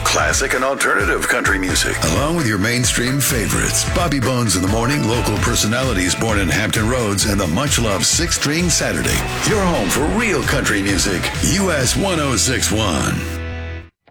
classic and alternative country music, along with your mainstream favorites. Bobby Bones in the Morning, local personalities born in Hampton Roads, and the much-loved Six String Saturday. Your home for real country music. US 1061.